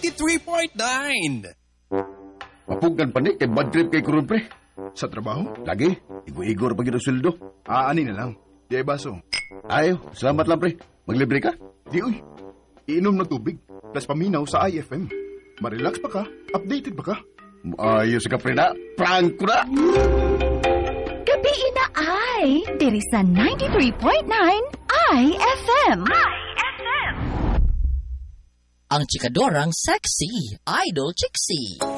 93.9. Mapugan pa ni kay bad trip kay Kurun, pre. Sa trabaho? Lagi, igor pag yung sweldo. Ani na lang. Di ay baso. Ayaw, salamat lang, pre. Maglibre ka? Di uy. Iinom ng tubig. Plus paminaw sa IFM. Marelax pa ka. Updated pa ka. Ayos ka, pre na. Prank ko na! Gabi na ay, diri sa 93.9 IFM. Ang chikadorang sexy, Idol Chixie.